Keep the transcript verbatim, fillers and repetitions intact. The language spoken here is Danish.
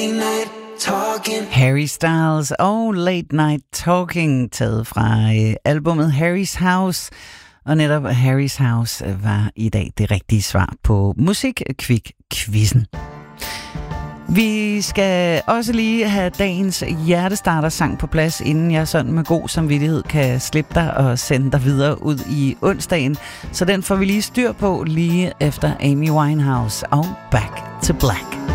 Harry Styles og Late Night Talking, taget fra øh, albumet Harry's House. Og netop Harry's House var i dag det rigtige svar på Musikquik-quizzen. Vi skal også lige have dagens hjertestarter-sang på plads, inden jeg sådan med god samvittighed kan slippe dig og sende dig videre ud i onsdagen. Så den får vi lige styr på lige efter Amy Winehouse og Back to Black.